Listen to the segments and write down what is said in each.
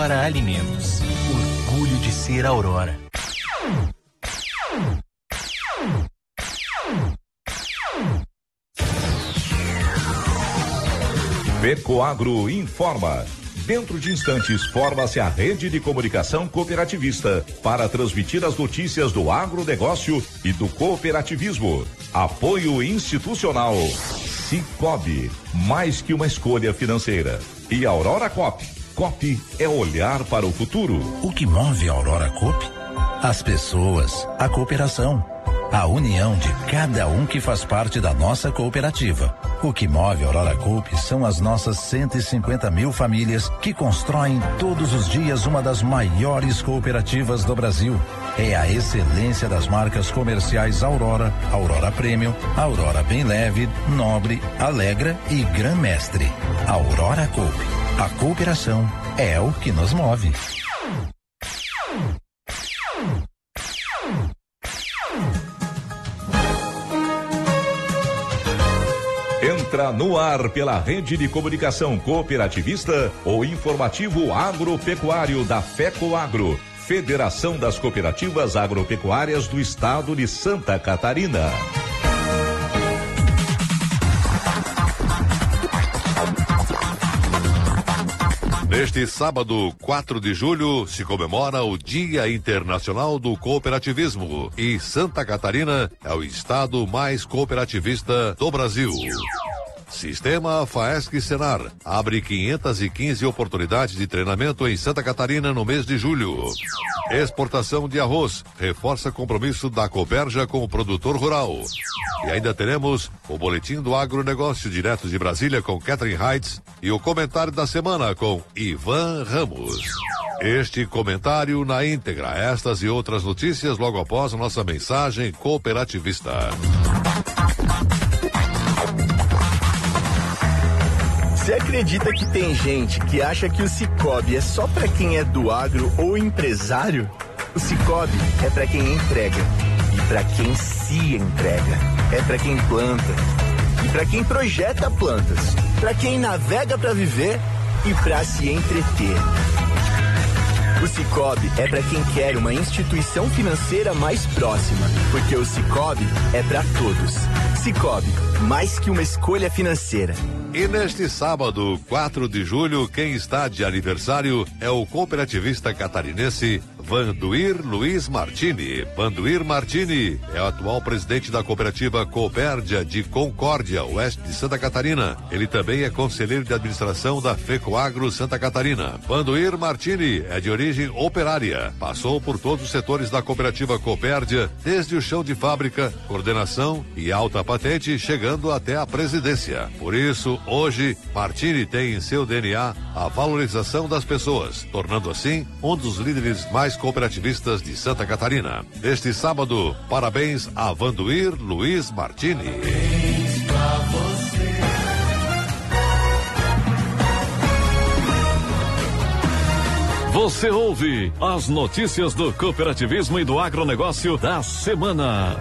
Aurora Alimentos. Orgulho de ser Aurora. Fecoagro informa. Dentro de instantes, forma-se a rede de comunicação cooperativista para transmitir as notícias do agronegócio e do cooperativismo. Apoio institucional. Cicobi, mais que uma escolha financeira. E Aurora Coop. Coop é olhar para o futuro. O que move a Aurora Coop? As pessoas, a cooperação, a união de cada um que faz parte da nossa cooperativa. O que move a Aurora Coop são as nossas 150 mil famílias que constroem todos os dias uma das maiores cooperativas do Brasil. É a excelência das marcas comerciais Aurora, Aurora Premium, Aurora Bem Leve, Nobre, Alegra e Gran Mestre. Aurora Coop. A cooperação é o que nos move. Entra no ar pela rede de comunicação cooperativista o informativo agropecuário da Fecoagro, Federação das Cooperativas Agropecuárias do Estado de Santa Catarina. Neste sábado, 4 de julho, se comemora o Dia Internacional do Cooperativismo e Santa Catarina é o estado mais cooperativista do Brasil. Sistema FAESC-Senar abre 515 oportunidades de treinamento em Santa Catarina no mês de julho. Exportação de arroz reforça compromisso da Coperja com o produtor rural. E ainda teremos o Boletim do Agronegócio direto de Brasília com Catherine Heitz e o comentário da semana com Ivan Ramos. Este comentário na íntegra, estas e outras notícias logo após a nossa mensagem cooperativista. Você acredita que tem gente que acha que o Cicobi é só pra quem é do agro ou empresário? O Cicobi é pra quem entrega e pra quem se entrega. É pra quem planta e pra quem projeta plantas, pra quem navega pra viver e pra se entreter. O Cicobi é para quem quer uma instituição financeira mais próxima, porque o Cicobi é para todos. Cicobi, mais que uma escolha financeira. E neste sábado, 4 de julho, quem está de aniversário é o cooperativista catarinense Vanduir Luiz Martini. Vanduir Martini é o atual presidente da cooperativa Coopérdia de Concórdia, oeste de Santa Catarina. Ele também é conselheiro de administração da Fecoagro Santa Catarina. Vanduir Martini é de origem operária. Passou por todos os setores da cooperativa Coopérdia, desde o chão de fábrica, coordenação e alta patente, chegando até a presidência. Por isso, hoje, Martini tem em seu DNA a valorização das pessoas, tornando assim um dos líderes mais cooperativistas de Santa Catarina. Este sábado, parabéns a Vanduir Luiz Martini. Parabéns pra você. Você ouve as notícias do cooperativismo e do agronegócio da semana.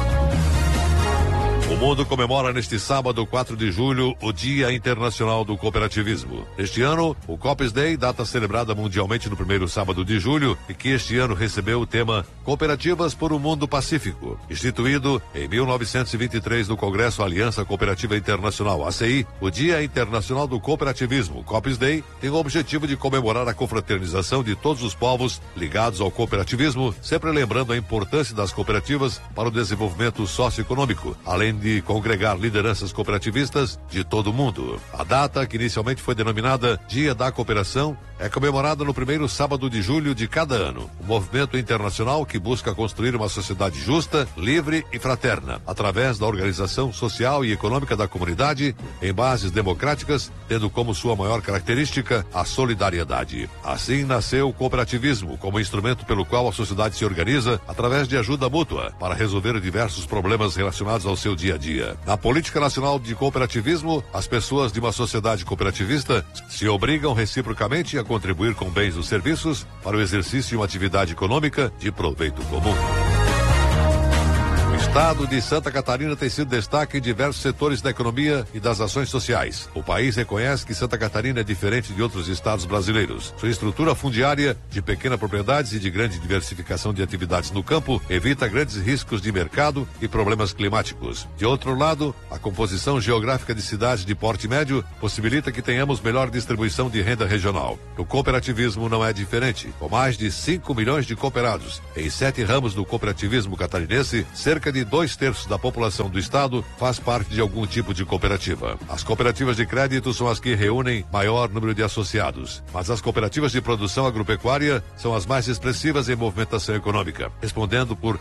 O mundo comemora neste sábado, 4 de julho, o Dia Internacional do Cooperativismo. Este ano, o Coops Day, data celebrada mundialmente no primeiro sábado de julho, e que este ano recebeu o tema Cooperativas por um Mundo Pacífico. Instituído em 1923 no Congresso Aliança Cooperativa Internacional, ACI, o Dia Internacional do Cooperativismo, Coops Day, tem o objetivo de comemorar a confraternização de todos os povos ligados ao cooperativismo, sempre lembrando a importância das cooperativas para o desenvolvimento socioeconômico, além de congregar lideranças cooperativistas de todo o mundo. A data, que inicialmente foi denominada Dia da Cooperação, é comemorada no primeiro sábado de julho de cada ano. Um movimento internacional que busca construir uma sociedade justa, livre e fraterna, através da organização social e econômica da comunidade, em bases democráticas, tendo como sua maior característica a solidariedade. Assim nasceu o cooperativismo, como instrumento pelo qual a sociedade se organiza através de ajuda mútua para resolver diversos problemas relacionados ao seu dia a dia. Na política nacional de cooperativismo, as pessoas de uma sociedade cooperativista se obrigam reciprocamente a contribuir com bens ou serviços para o exercício de uma atividade econômica de proveito comum. O Estado de Santa Catarina tem sido destaque em diversos setores da economia e das ações sociais. O país reconhece que Santa Catarina é diferente de outros estados brasileiros. Sua estrutura fundiária de pequenas propriedades e de grande diversificação de atividades no campo evita grandes riscos de mercado e problemas climáticos. De outro lado, a composição geográfica de cidades de porte médio possibilita que tenhamos melhor distribuição de renda regional. O cooperativismo não é diferente. Com mais de 5 milhões de cooperados em 7 ramos do cooperativismo catarinense, cerca de 2/3 da população do estado faz parte de algum tipo de cooperativa. As cooperativas de crédito são as que reúnem maior número de associados, mas as cooperativas de produção agropecuária são as mais expressivas em movimentação econômica, respondendo por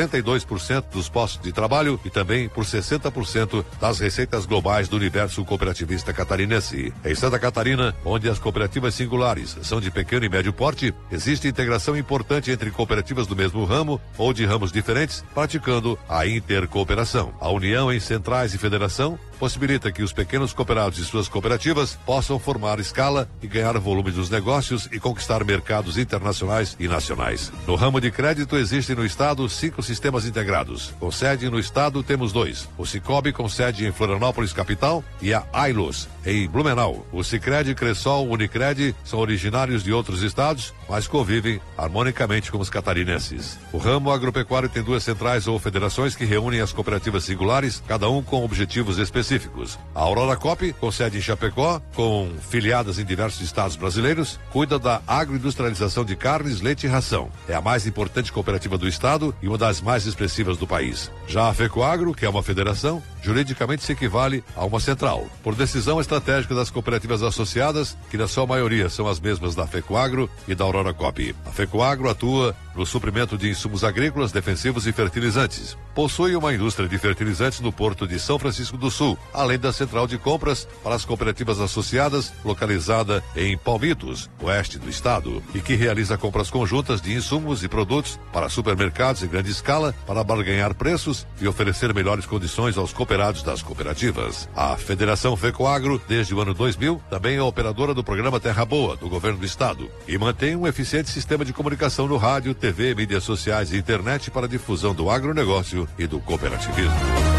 62% dos postos de trabalho e também por 60% das receitas globais do universo cooperativista catarinense. Em Santa Catarina, onde as cooperativas singulares são de pequeno e médio porte, existe integração importante entre cooperativas do mesmo ramo ou de ramos diferentes, praticando a intercooperação. A união em centrais e federação possibilita que os pequenos cooperados e suas cooperativas possam formar escala e ganhar volume dos negócios e conquistar mercados internacionais e nacionais. No ramo de crédito, existem no estado 5 sistemas integrados. Com sede no estado, temos 2. O Cicobi, com sede em Florianópolis, capital, e a Ailos, em Blumenau. O Sicredi, Cressol, Unicred são originários de outros estados, mas convivem harmonicamente com os catarinenses. O ramo agropecuário tem 2 centrais ou federações que reúnem as cooperativas singulares, cada um com objetivos específicos. A Aurora Coop, com sede em Chapecó, com filiadas em diversos estados brasileiros, cuida da agroindustrialização de carnes, leite e ração. É a mais importante cooperativa do estado e uma das mais expressivas do país. Já a FECOAGRO, que é uma federação, juridicamente se equivale a uma central, por decisão estratégica das cooperativas associadas, que na sua maioria são as mesmas da FECOAGRO e da Aurora Coop. A FECOAGRO atua no suprimento de insumos agrícolas, defensivos e fertilizantes. Possui uma indústria de fertilizantes no porto de São Francisco do Sul, além da central de compras para as cooperativas associadas, localizada em Palmitos, oeste do estado, e que realiza compras conjuntas de insumos e produtos para supermercados em grande escala para barganhar preços e oferecer melhores condições aos cooperados das cooperativas. A Federação FECOAGRO, desde o ano 2000, também é operadora do programa Terra Boa, do governo do estado, e mantém um eficiente sistema de comunicação no rádio, TV, mídias sociais e internet para a difusão do agronegócio e do cooperativismo.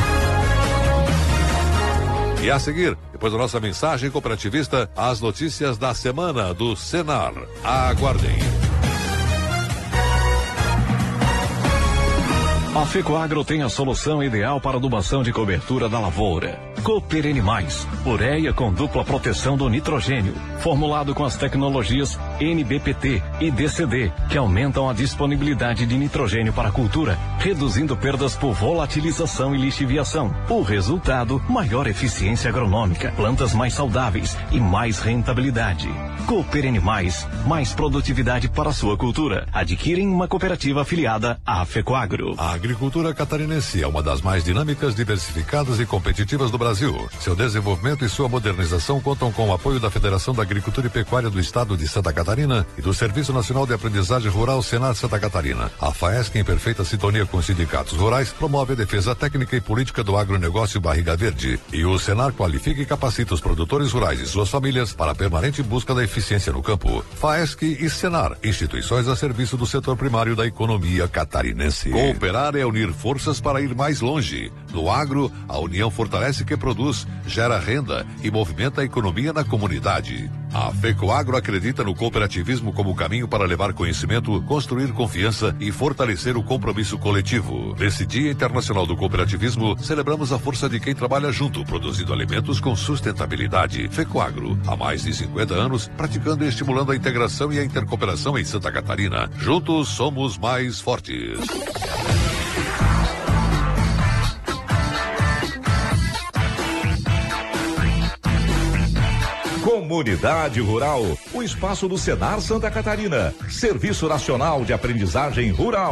E a seguir, depois da nossa mensagem cooperativista, as notícias da semana do Senar. Aguardem. A FECOAGRO tem a solução ideal para adubação de cobertura da lavoura. Cooper N+, ureia com dupla proteção do nitrogênio, formulado com as tecnologias NBPT e DCD, que aumentam a disponibilidade de nitrogênio para a cultura, reduzindo perdas por volatilização e lixiviação. O resultado, maior eficiência agronômica, plantas mais saudáveis e mais rentabilidade. Cooper N+, mais produtividade para a sua cultura. Adquire em uma cooperativa afiliada à FECOAGRO. A agricultura catarinense é uma das mais dinâmicas, diversificadas e competitivas do Brasil. Seu desenvolvimento e sua modernização contam com o apoio da Federação da Agricultura e Pecuária do Estado de Santa Catarina e do Serviço Nacional de Aprendizagem Rural Senar Santa Catarina. A FAESC, em perfeita sintonia com os sindicatos rurais, promove a defesa técnica e política do agronegócio Barriga Verde. E o Senar qualifica e capacita os produtores rurais e suas famílias para a permanente busca da eficiência no campo. FAESC e Senar, instituições a serviço do setor primário da economia catarinense. Cooperar é unir forças para ir mais longe. No agro, a união fortalece quem produz, gera renda e movimenta a economia na comunidade. A FECOAGRO acredita no cooperativismo como caminho para levar conhecimento, construir confiança e fortalecer o compromisso coletivo. Nesse Dia Internacional do Cooperativismo, celebramos a força de quem trabalha junto, produzindo alimentos com sustentabilidade. FECOAGRO, há mais de 50 anos, praticando e estimulando a integração e a intercooperação em Santa Catarina. Juntos somos mais fortes. Comunidade Rural, o espaço do Senar Santa Catarina, Serviço Nacional de Aprendizagem Rural.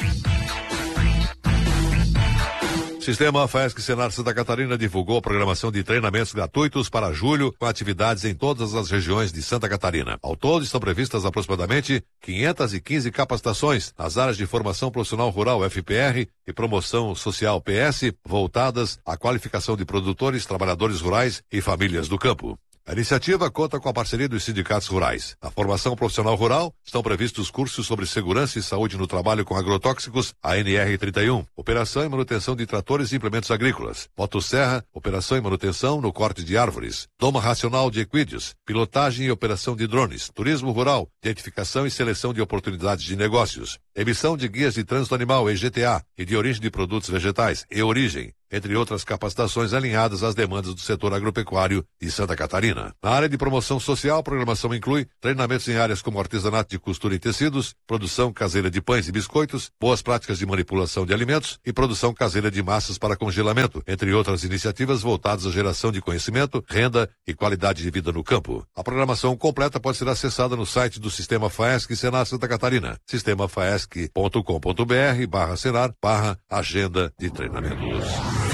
Sistema FAESC Senar Santa Catarina divulgou a programação de treinamentos gratuitos para julho, com atividades em todas as regiões de Santa Catarina. Ao todo, estão previstas aproximadamente 515 capacitações nas áreas de formação profissional rural FPR e promoção social PS, voltadas à qualificação de produtores, trabalhadores rurais e famílias do campo. A iniciativa conta com a parceria dos sindicatos rurais. Na formação profissional rural, estão previstos cursos sobre segurança e saúde no trabalho com agrotóxicos, a NR31, operação e manutenção de tratores e implementos agrícolas, motosserra, operação e manutenção no corte de árvores, doma racional de equídeos, pilotagem e operação de drones, turismo rural, identificação e seleção de oportunidades de negócios, emissão de guias de trânsito animal, EGTA, e de origem de produtos vegetais, e-origem, entre outras capacitações alinhadas às demandas do setor agropecuário de Santa Catarina. Na área de promoção social, a programação inclui treinamentos em áreas como artesanato de costura e tecidos, produção caseira de pães e biscoitos, boas práticas de manipulação de alimentos e produção caseira de massas para congelamento, entre outras iniciativas voltadas à geração de conhecimento, renda e qualidade de vida no campo. A programação completa pode ser acessada no site do Sistema FAESC Senar Santa Catarina, sistemafaesc.com.br/senar/agenda de treinamentos.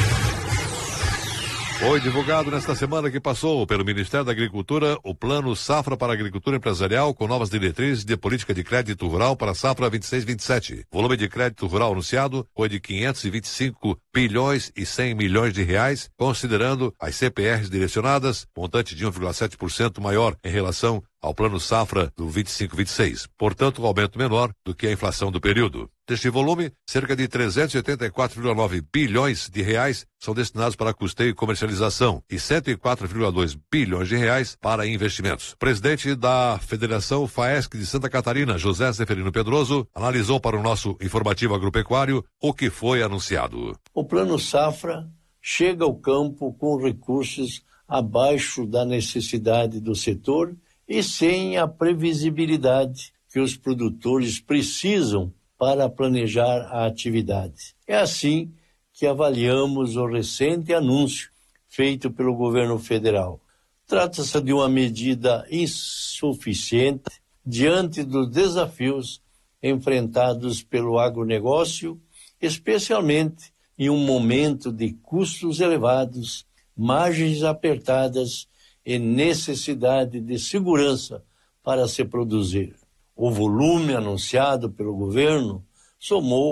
Foi divulgado nesta semana que passou pelo Ministério da Agricultura o Plano Safra para a Agricultura Empresarial com novas diretrizes de política de crédito rural para a safra 26-27. O volume de crédito rural anunciado foi de 525 bilhões e 100 milhões de reais, considerando as CPRs direcionadas, montante de 1,7% maior em relação ao Plano Safra do 25-26, portanto, um aumento menor do que a inflação do período. Deste volume, cerca de 384,9 bilhões de reais são destinados para custeio e comercialização e 104,2 bilhões de reais para investimentos. O presidente da Federação FAESC de Santa Catarina, José Zeferino Pedroso, analisou para o nosso informativo agropecuário o que foi anunciado. O Plano Safra chega ao campo com recursos abaixo da necessidade do setor e sem a previsibilidade que os produtores precisam para planejar a atividade. É assim que avaliamos o recente anúncio feito pelo governo federal. Trata-se de uma medida insuficiente diante dos desafios enfrentados pelo agronegócio, especialmente em um momento de custos elevados, margens apertadas e necessidade de segurança para se produzir. O volume anunciado pelo governo somou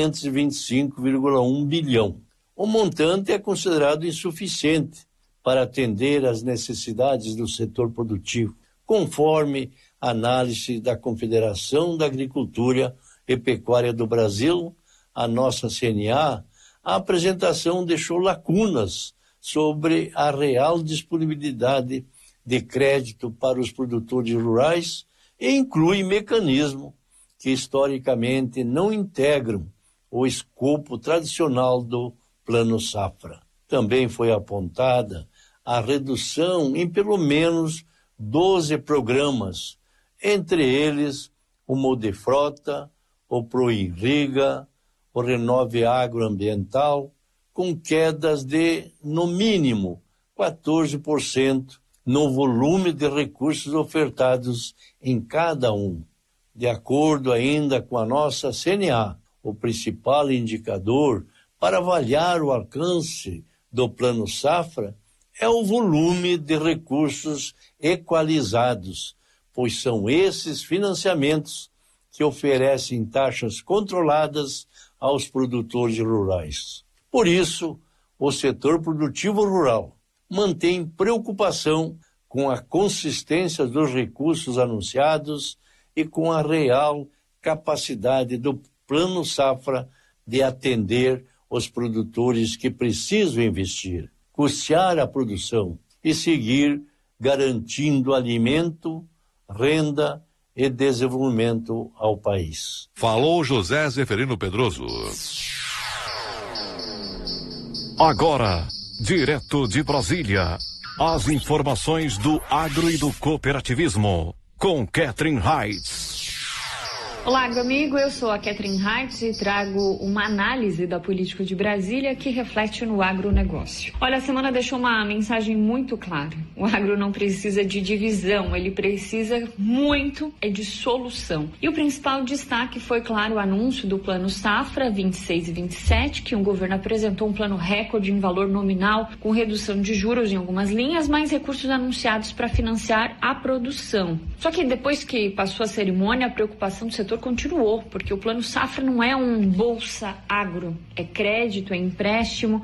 525,1 bilhão. O montante é considerado insuficiente para atender às necessidades do setor produtivo, conforme análise da Confederação da Agricultura e Pecuária do Brasil, a nossa CNA. A apresentação deixou lacunas sobre a real disponibilidade de crédito para os produtores rurais e inclui mecanismos que historicamente não integram o escopo tradicional do Plano Safra. Também foi apontada a redução em pelo menos 12 programas, entre eles o Modefrota, o Proirriga, o Renove Agroambiental, com quedas de, no mínimo, 14% no volume de recursos ofertados em cada um. De acordo ainda com a nossa CNA, o principal indicador para avaliar o alcance do Plano Safra é o volume de recursos equalizados, pois são esses financiamentos que oferecem taxas controladas aos produtores rurais. Por isso, o setor produtivo rural mantém preocupação com a consistência dos recursos anunciados e com a real capacidade do Plano Safra de atender os produtores que precisam investir, custear a produção e seguir garantindo alimento, renda e desenvolvimento ao país. Falou José Zeferino Pedroso. Agora, direto de Brasília, as informações do agro e do cooperativismo, com Catherine Heitz. Olá, amigo, eu sou a Catherine Heitz e trago uma análise da política de Brasília que reflete no agronegócio. Olha, a semana deixou uma mensagem muito clara. O agro não precisa de divisão, ele precisa muito de solução. E o principal destaque foi, claro, o anúncio do Plano Safra 26 e 27, que o governo apresentou um plano recorde em valor nominal, com redução de juros em algumas linhas, mais recursos anunciados para financiar a produção. Só que depois que passou a cerimônia, a preocupação do setor continuou, porque o Plano Safra não é um bolsa agro, é crédito, é empréstimo,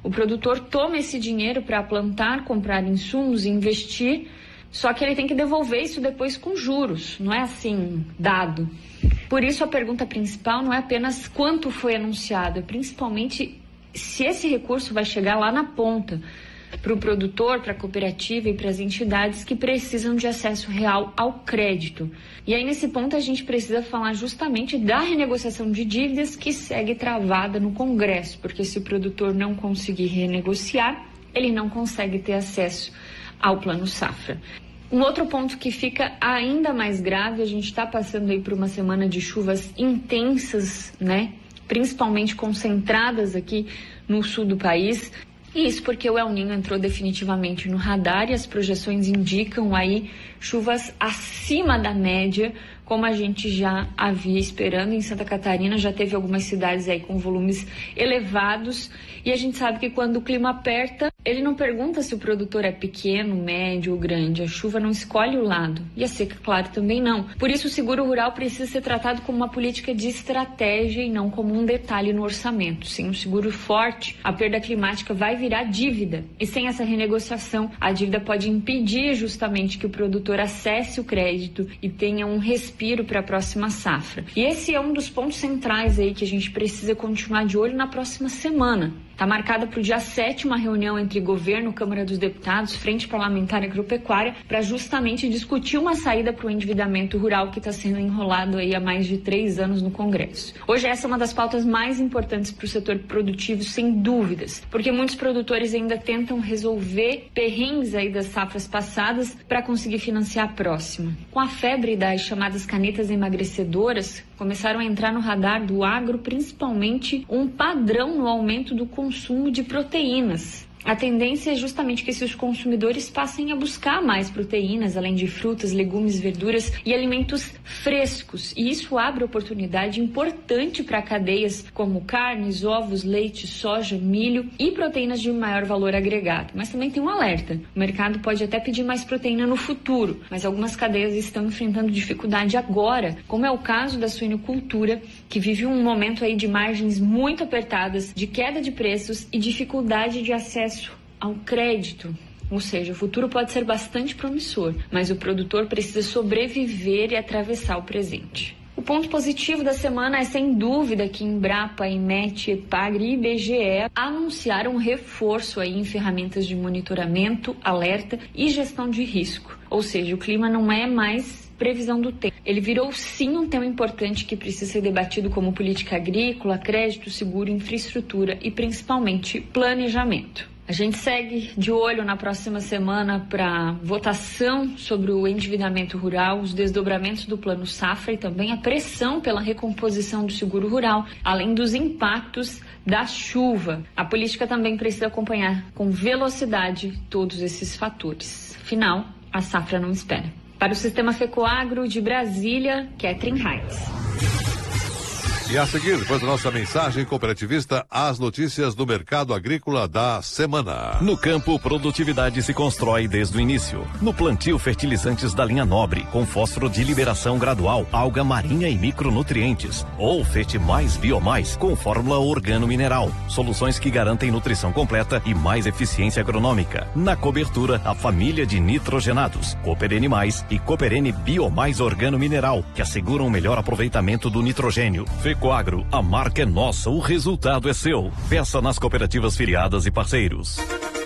O produtor toma esse dinheiro para plantar, comprar insumos, investir, só que ele tem que devolver isso depois com juros, não é assim dado. Por isso a pergunta principal não é apenas quanto foi anunciado, é principalmente se esse recurso vai chegar lá na ponta, para o produtor, para a cooperativa e para as entidades que precisam de acesso real ao crédito. E aí, nesse ponto, a gente precisa falar justamente da renegociação de dívidas que segue travada no Congresso, porque se o produtor não conseguir renegociar, ele não consegue ter acesso ao Plano Safra. Um outro ponto que fica ainda mais grave, a gente está passando aí por uma semana de chuvas intensas, né? Principalmente concentradas aqui no sul do país. E isso porque o El Niño entrou definitivamente no radar e as projeções indicam aí chuvas acima da média, como a gente já havia esperando. Em Santa Catarina já teve algumas cidades aí com volumes elevados e a gente sabe que quando o clima aperta, ele não pergunta se o produtor é pequeno, médio ou grande. A chuva não escolhe o lado e a seca, claro, também não. Por isso o seguro rural precisa ser tratado como uma política de estratégia e não como um detalhe no orçamento. Sem um seguro forte, a perda climática vai virar dívida e sem essa renegociação, a dívida pode impedir justamente que o produtor acesse o crédito e tenha um respiro para a próxima safra. E esse é um dos pontos centrais aí que a gente precisa continuar de olho na próxima semana. Está marcada para o dia 7 uma reunião entre governo, Câmara dos Deputados, Frente Parlamentar Agropecuária, para justamente discutir uma saída para o endividamento rural que está sendo enrolado aí há mais de 3 anos no Congresso. Hoje essa é uma das pautas mais importantes para o setor produtivo, sem dúvidas, porque muitos produtores ainda tentam resolver perrengues aí das safras passadas para conseguir financiar a próxima. Com a febre das chamadas canetas emagrecedoras, começaram a entrar no radar do agro principalmente um padrão no aumento do consumo de proteínas. A tendência é justamente que esses consumidores passem a buscar mais proteínas, além de frutas, legumes, verduras e alimentos frescos. E isso abre oportunidade importante para cadeias como carnes, ovos, leite, soja, milho e proteínas de maior valor agregado. Mas também tem um alerta. O mercado pode até pedir mais proteína no futuro, mas algumas cadeias estão enfrentando dificuldade agora, como é o caso da suinocultura, que vive um momento aí de margens muito apertadas, de queda de preços e dificuldade de acesso ao crédito. Ou seja, o futuro pode ser bastante promissor, mas o produtor precisa sobreviver e atravessar o presente. O ponto positivo da semana é, sem dúvida, que Embrapa, IMET, EPAGRE e IBGE anunciaram um reforço aí em ferramentas de monitoramento, alerta e gestão de risco. Ou seja, o clima não é mais previsão do tempo. Ele virou sim um tema importante que precisa ser debatido como política agrícola, crédito, seguro, infraestrutura e principalmente planejamento. A gente segue de olho na próxima semana para votação sobre o endividamento rural, os desdobramentos do Plano Safra e também a pressão pela recomposição do seguro rural, além dos impactos da chuva. A política também precisa acompanhar com velocidade todos esses fatores. Afinal, a safra não espera. Para o Sistema FECOAGRO de Brasília, Catherine Heitz. E a seguir, depois da nossa mensagem cooperativista, as notícias do mercado agrícola da semana. No campo, produtividade se constrói desde o início. No plantio, fertilizantes da linha Nobre, com fósforo de liberação gradual, alga marinha e micronutrientes. Ou Fete Mais Biomais, com fórmula organo-mineral. Soluções que garantem nutrição completa e mais eficiência agronômica. Na cobertura, a família de nitrogenados, Cooper N+, e Cooper N Biomais organo-mineral, que asseguram o melhor aproveitamento do nitrogênio. FECOAGRO, a marca é nossa, o resultado é seu. Peça nas cooperativas filiadas e parceiros.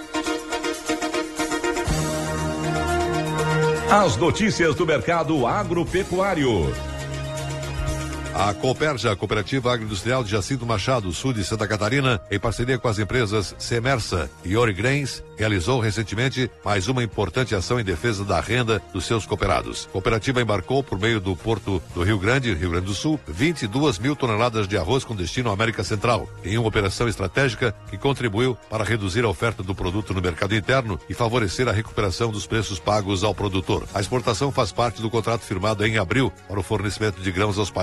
As notícias do mercado agropecuário. A Cooperja, Cooperativa Agroindustrial de Jacinto Machado, sul de Santa Catarina, em parceria com as empresas Semersa e Origrains, realizou recentemente mais uma importante ação em defesa da renda dos seus cooperados. A cooperativa embarcou, por meio do Porto do Rio Grande do Sul, 22 mil toneladas de arroz com destino à América Central, em uma operação estratégica que contribuiu para reduzir a oferta do produto no mercado interno e favorecer a recuperação dos preços pagos ao produtor. A exportação faz parte do contrato firmado em abril para o fornecimento de grãos aos países de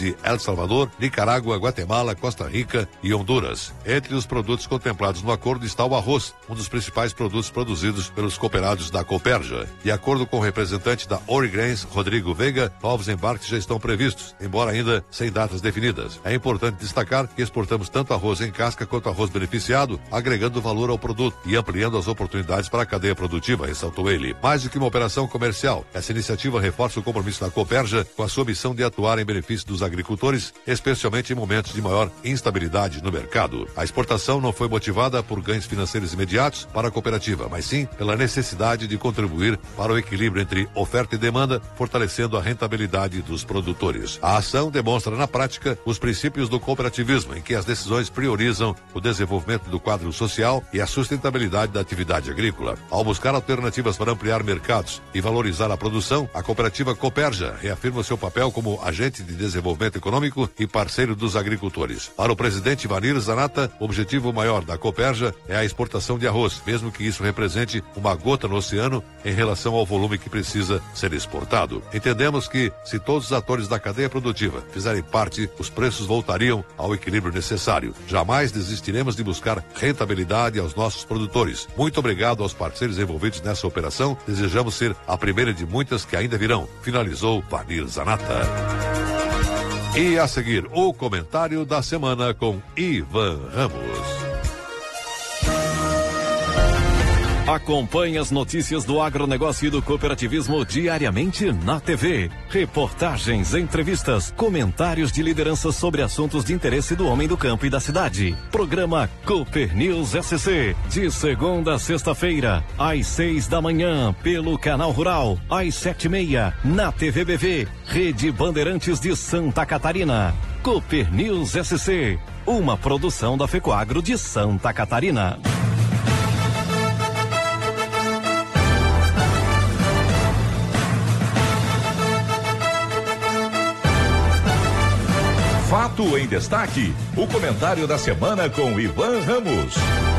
de El Salvador, Nicarágua, Guatemala, Costa Rica e Honduras. Entre os produtos contemplados no acordo está o arroz, um dos principais produtos produzidos pelos cooperados da Cooperja. De acordo com o representante da Origrains, Rodrigo Veiga, novos embarques já estão previstos, embora ainda sem datas definidas. É importante destacar que exportamos tanto arroz em casca quanto arroz beneficiado, agregando valor ao produto e ampliando as oportunidades para a cadeia produtiva, ressaltou ele. Mais do que uma operação comercial, essa iniciativa reforça o compromisso da Cooperja com a sua missão de atuar em benefício dos agricultores, especialmente em momentos de maior instabilidade no mercado. A exportação não foi motivada por ganhos financeiros imediatos para a cooperativa, mas sim pela necessidade de contribuir para o equilíbrio entre oferta e demanda, fortalecendo a rentabilidade dos produtores. A ação demonstra na prática os princípios do cooperativismo, em que as decisões priorizam o desenvolvimento do quadro social e a sustentabilidade da atividade agrícola. Ao buscar alternativas para ampliar mercados e valorizar a produção, a cooperativa Cooperja reafirma seu papel como agente de desenvolvimento econômico e parceiro dos agricultores. Para o presidente Vanir Zanata, o objetivo maior da Cooperja é a exportação de arroz, mesmo que isso represente uma gota no oceano em relação ao volume que precisa ser exportado. Entendemos que, se todos os atores da cadeia produtiva fizerem parte, os preços voltariam ao equilíbrio necessário. Jamais desistiremos de buscar rentabilidade aos nossos produtores. Muito obrigado aos parceiros envolvidos nessa operação. Desejamos ser a primeira de muitas que ainda virão, finalizou Vanir Zanata. E a seguir, o comentário da semana com Ivan Ramos. Acompanhe as notícias do agronegócio e do cooperativismo diariamente na TV. Reportagens, entrevistas, comentários de liderança sobre assuntos de interesse do homem do campo e da cidade. Programa Cooper News SC, de segunda a sexta-feira, às 6 da manhã, pelo Canal Rural, às 7:30, na TVBV, Rede Bandeirantes de Santa Catarina. Cooper News SC, uma produção da FECOAGRO de Santa Catarina. Fato em Destaque, o comentário da semana com Ivan Ramos.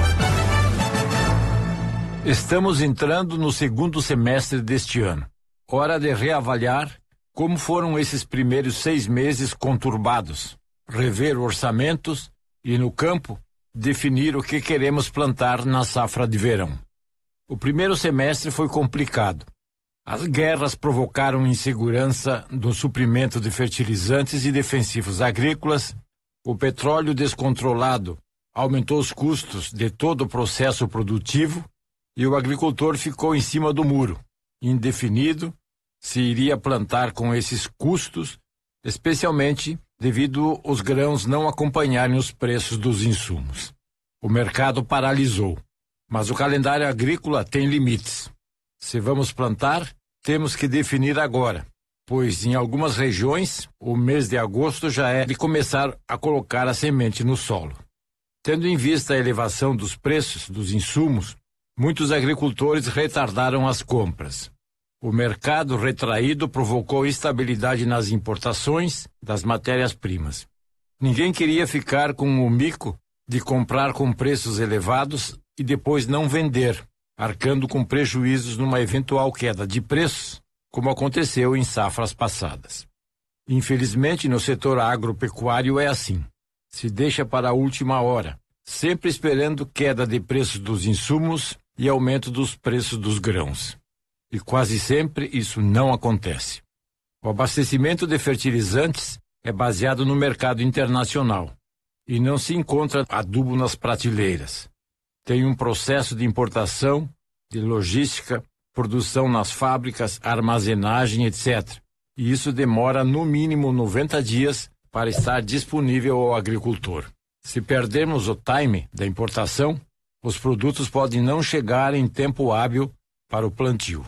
Estamos entrando no segundo semestre deste ano. Hora de reavaliar como foram esses primeiros 6 meses conturbados, rever orçamentos e, no campo, definir o que queremos plantar na safra de verão. O primeiro semestre foi complicado. As guerras provocaram insegurança no suprimento de fertilizantes e defensivos agrícolas, o petróleo descontrolado aumentou os custos de todo o processo produtivo e o agricultor ficou em cima do muro, indefinido se iria plantar com esses custos, especialmente devido aos grãos não acompanharem os preços dos insumos. O mercado paralisou, mas o calendário agrícola tem limites. Se vamos plantar, temos que definir agora, pois em algumas regiões o mês de agosto já é de começar a colocar a semente no solo. Tendo em vista a elevação dos preços dos insumos, muitos agricultores retardaram as compras. O mercado retraído provocou instabilidade nas importações das matérias-primas. Ninguém queria ficar com o mico de comprar com preços elevados e depois não vender, arcando com prejuízos numa eventual queda de preços, como aconteceu em safras passadas. Infelizmente, no setor agropecuário é assim. Se deixa para a última hora, sempre esperando queda de preços dos insumos e aumento dos preços dos grãos. E quase sempre isso não acontece. O abastecimento de fertilizantes é baseado no mercado internacional e não se encontra adubo nas prateleiras. Tem um processo de importação, de logística, produção nas fábricas, armazenagem, etc. E isso demora no mínimo 90 dias para estar disponível ao agricultor. Se perdermos o time da importação, os produtos podem não chegar em tempo hábil para o plantio.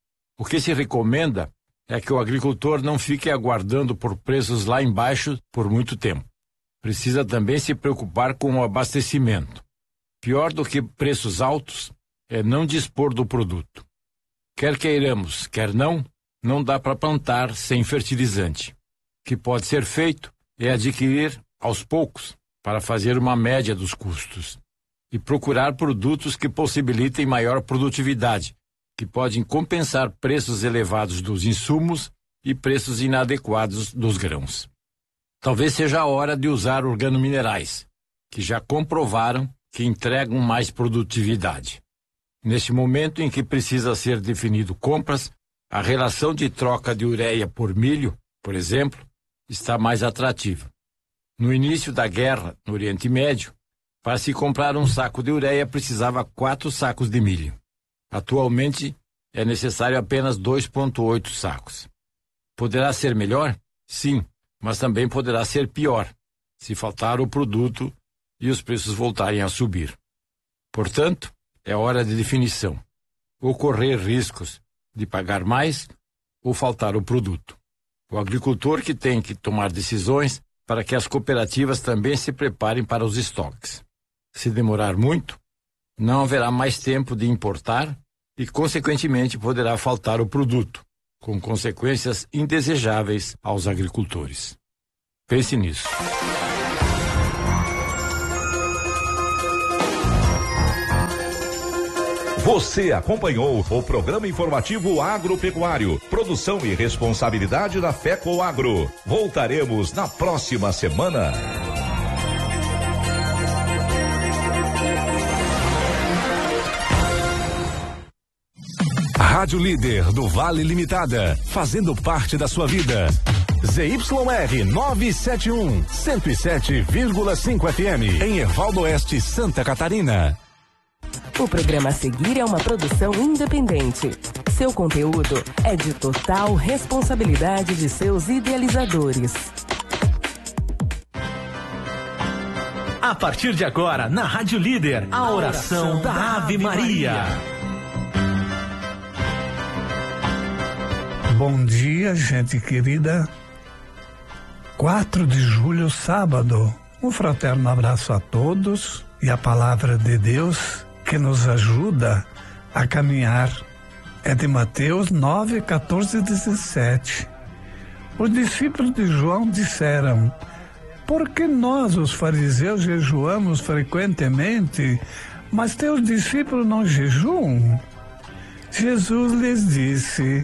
O que se recomenda é que o agricultor não fique aguardando por preços lá embaixo por muito tempo. Precisa também se preocupar com o abastecimento. Pior do que preços altos é não dispor do produto. Quer queiramos, quer não dá para plantar sem fertilizante. O que pode ser feito é adquirir aos poucos para fazer uma média dos custos e procurar produtos que possibilitem maior produtividade, que podem compensar preços elevados dos insumos e preços inadequados dos grãos. Talvez seja a hora de usar organominerais, que já comprovaram que entregam mais produtividade. Neste momento em que precisa ser definido compras, a relação de troca de ureia por milho, por exemplo, está mais atrativa. No início da guerra no Oriente Médio, para se comprar um saco de ureia precisava 4 sacos de milho. Atualmente é necessário apenas 2,8 sacos. Poderá ser melhor? Sim, mas também poderá ser pior, se faltar o produto e os preços voltarem a subir. Portanto, é hora de definição. Ou correr riscos de pagar mais ou faltar o produto. O agricultor que tem que tomar decisões para que as cooperativas também se preparem para os estoques. Se demorar muito, não haverá mais tempo de importar e, consequentemente, poderá faltar o produto, com consequências indesejáveis aos agricultores. Pense nisso. Você acompanhou o programa informativo agropecuário, produção e responsabilidade da FECO Agro. Voltaremos na próxima semana. Rádio Líder do Vale Limitada, fazendo parte da sua vida. ZYR 971, 107,5 FM, em Ervaldo Oeste, Santa Catarina. O programa a seguir é uma produção independente. Seu conteúdo é de total responsabilidade de seus idealizadores. A partir de agora, na Rádio Líder, a oração da Ave Maria. Bom dia, gente querida. 4 de julho, sábado. Um fraterno abraço a todos e a palavra de Deus que nos ajuda a caminhar é de Mateus 9, 14 e 17. Os discípulos de João disseram: por que nós, os fariseus, jejuamos frequentemente, mas teus discípulos não jejuam? Jesus lhes disse: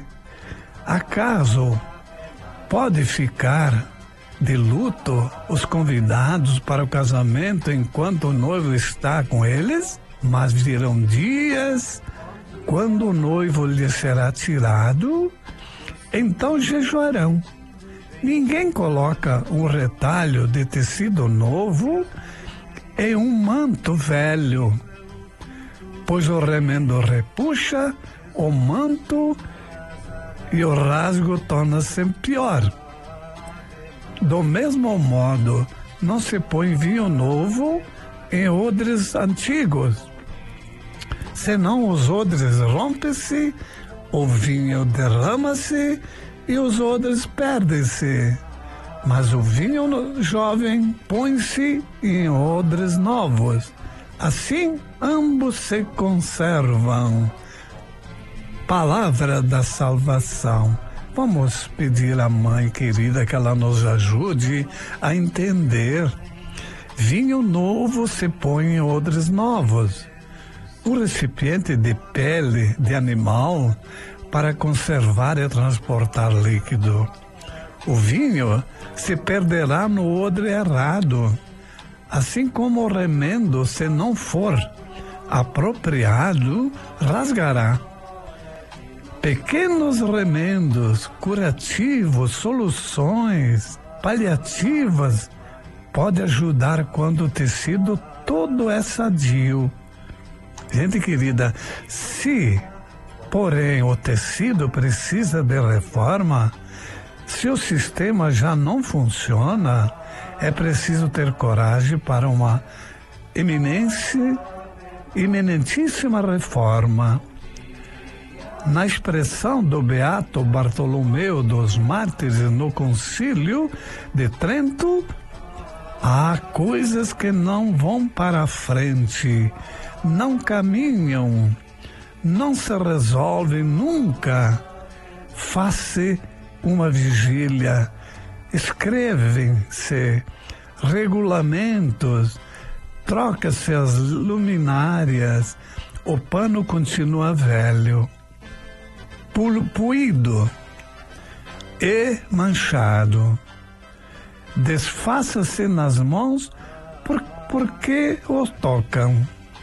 acaso pode ficar de luto os convidados para o casamento enquanto o noivo está com eles? Mas virão dias quando o noivo lhe será tirado, então jejuarão. Ninguém coloca um retalho de tecido novo em um manto velho, pois o remendo repuxa o manto e o rasgo torna-se pior. Do mesmo modo, não se põe vinho novo em odres antigos, senão os odres rompem-se, o vinho derrama-se e os odres perdem-se. Mas o vinho jovem põe-se em odres novos. Assim, ambos se conservam. Palavra da salvação. Vamos pedir à Mãe querida que ela nos ajude a entender. Vinho novo se põe em odres novos. O recipiente de pele de animal para conservar e transportar líquido. O vinho se perderá no odre errado, assim como o remendo, se não for apropriado, rasgará. Pequenos remendos, curativos, soluções paliativas pode ajudar quando o tecido todo é sadio. Gente querida, se, porém, o tecido precisa de reforma, se o sistema já não funciona, é preciso ter coragem para uma eminentíssima reforma. Na expressão do Beato Bartolomeu dos Mártires no Concílio de Trento, há coisas que não vão para a frente, não caminham, não se resolvem nunca. Faça uma vigília, escrevem-se regulamentos, troca-se as luminárias, o pano continua velho, puído e manchado. desfaça-se nas mãos porque o tocam.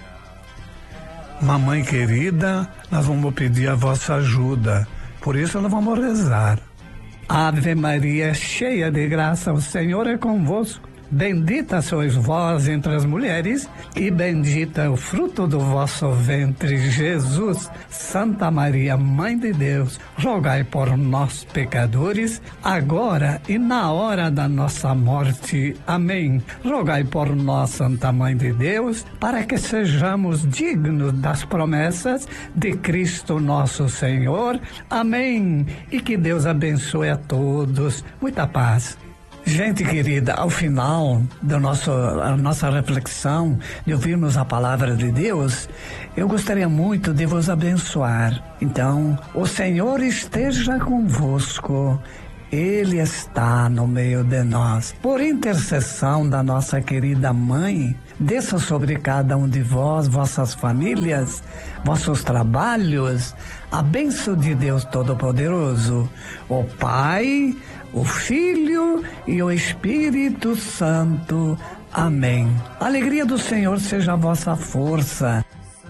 Mamãe querida, nós vamos pedir a vossa ajuda, por isso nós vamos rezar. Ave Maria, cheia de graça, o Senhor é convosco. Bendita sois vós entre as mulheres, e bendito é o fruto do vosso ventre, Jesus. Santa Maria, Mãe de Deus, rogai por nós, pecadores, agora e na hora da nossa morte. Amém. Rogai por nós, Santa Mãe de Deus, para que sejamos dignos das promessas de Cristo nosso Senhor. Amém. E que Deus abençoe a todos. Muita paz. Gente querida, ao final da nossa reflexão, de ouvirmos a palavra de Deus, eu gostaria muito de vos abençoar. Então, o Senhor esteja convosco. Ele está no meio de nós. Por intercessão da nossa querida Mãe, desça sobre cada um de vós, vossas famílias, vossos trabalhos, a bênção de Deus Todo-Poderoso, o Pai, o Filho e o Espírito Santo. Amém. A alegria do Senhor seja a vossa força.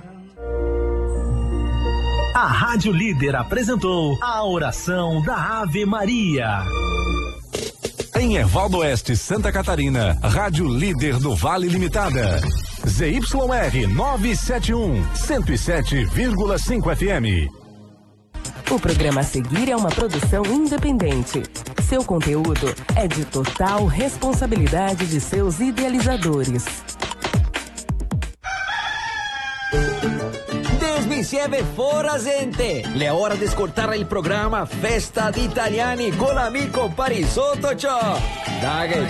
A Rádio Líder apresentou a oração da Ave Maria. Em Ervaldo Oeste, Santa Catarina, Rádio Líder do Vale Limitada. ZYR 971, 107,5 FM. O programa a seguir é uma produção independente. Seu conteúdo é de total responsabilidade de seus idealizadores. 2007 Forazente. Le hora de escoltar il programma Festa di Italiani con l'amico Parisotto Ciò. Dai,